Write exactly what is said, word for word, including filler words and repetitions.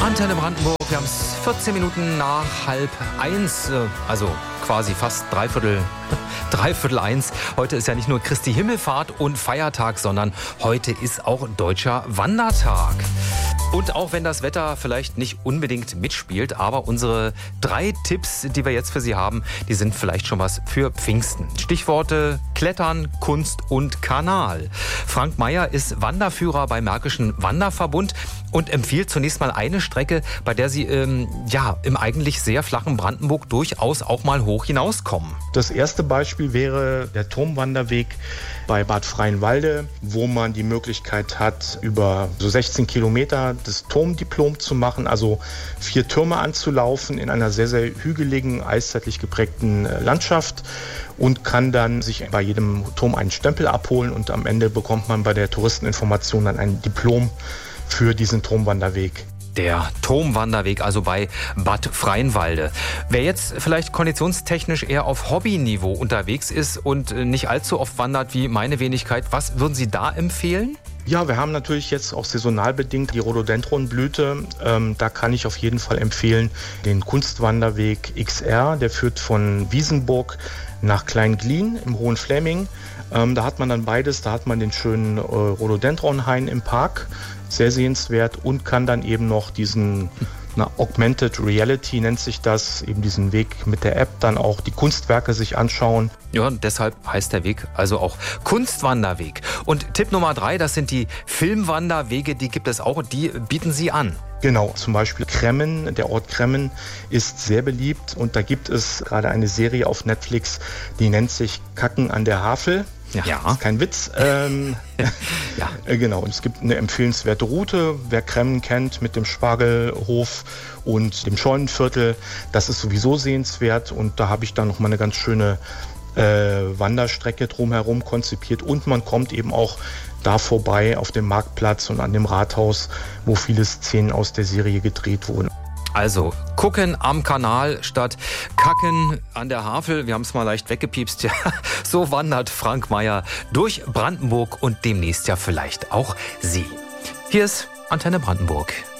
Antenne Brandenburg, wir haben es vierzehn Minuten nach halb eins, also quasi fast dreiviertel, dreiviertel eins. Heute ist ja nicht nur Christi Himmelfahrt und Feiertag, sondern heute ist auch Deutscher Wandertag. Und auch wenn das Wetter vielleicht nicht unbedingt mitspielt, aber unsere drei Tipps, die wir jetzt für Sie haben, die sind vielleicht schon was für Pfingsten. Stichworte Klettern, Kunst und Kanal. Frank Meyer ist Wanderführer beim Märkischen Wanderverbund und empfiehlt zunächst mal eine Strecke, bei der Sie ähm, ja, im eigentlich sehr flachen Brandenburg durchaus auch mal hoch hinauskommen. Das erste Beispiel wäre der Turmwanderweg bei Bad Freienwalde, wo man die Möglichkeit hat, über so sechzehn Kilometer das Turmdiplom zu machen, also vier Türme anzulaufen in einer sehr, sehr hügeligen, eiszeitlich geprägten Landschaft und kann dann sich bei jedem Turm einen Stempel abholen und am Ende bekommt man bei der Touristeninformation dann ein Diplom für diesen Turmwanderweg. Der Turmwanderweg, also bei Bad Freienwalde. Wer jetzt vielleicht konditionstechnisch eher auf Hobbyniveau unterwegs ist und nicht allzu oft wandert wie meine Wenigkeit, was würden Sie da empfehlen? Ja, wir haben natürlich jetzt auch saisonal bedingt die Rhododendronblüte. Ähm, da kann ich auf jeden Fall empfehlen den Kunstwanderweg X R. Der führt von Wiesenburg nach Kleinglien im Hohen Fläming. Ähm, da hat man dann beides. Da hat man den schönen äh, Rhododendronhain im Park. Sehr sehenswert und kann dann eben noch diesen na, Augmented Reality nennt sich das, eben diesen Weg mit der App dann auch die Kunstwerke sich anschauen. Ja, und deshalb heißt der Weg also auch Kunstwanderweg. Und Tipp Nummer drei, das sind die Filmwanderwege, die gibt es auch, die bieten Sie an. Genau, zum Beispiel Kremmen, der Ort Kremmen ist sehr beliebt und da gibt es gerade eine Serie auf Netflix, die nennt sich Kacken an der Havel. Ja, ja. Ist kein Witz. Ähm, ja. Genau, und es gibt eine empfehlenswerte Route. Wer Kremmen kennt mit dem Spargelhof und dem Scheunenviertel, das ist sowieso sehenswert und da habe ich dann nochmal eine ganz schöne äh, Wanderstrecke drumherum konzipiert und man kommt eben auch da vorbei auf dem Marktplatz und an dem Rathaus, wo viele Szenen aus der Serie gedreht wurden. Also gucken am Kanal statt kacken an der Havel. Wir haben es mal leicht weggepiepst. Ja, so wandert Frank Meyer durch Brandenburg und demnächst ja vielleicht auch Sie. Hier ist Antenne Brandenburg.